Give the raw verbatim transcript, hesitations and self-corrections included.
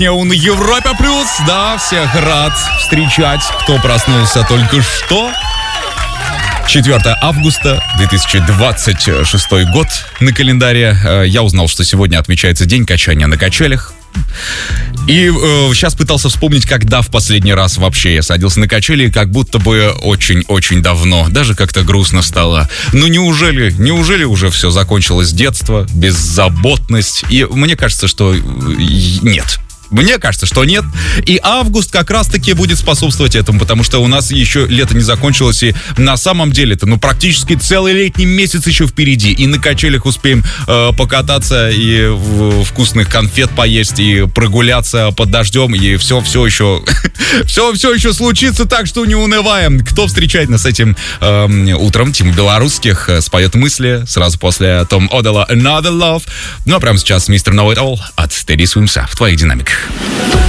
У на Европе Плюс, да, всех рад встречать, кто проснулся только что. четвёртого августа две тысячи двадцать шестой год на календаре. Я узнал, что сегодня отмечается день качания на качелях. И э, сейчас пытался вспомнить, когда в последний раз вообще я садился на качели, как будто бы очень-очень давно. Даже как-то грустно стало. Ну неужели, неужели уже все закончилось? Детство, беззаботность? И мне кажется, что нет. Мне кажется, что нет. И август как раз-таки будет способствовать этому, потому что у нас еще лето не закончилось, и на самом деле это, ну, практически целый летний месяц еще впереди. И на качелях успеем э, покататься, и в, вкусных конфет поесть, и прогуляться под дождем, и все, все еще, все, все еще случится, так что не унываем. Кто встречает нас этим э, утром? Тима Белорусских споет мысли сразу после Том Одела Another Love. Ну а прямо сейчас мистер Know It All от Teddy Swims в твоих динамиках.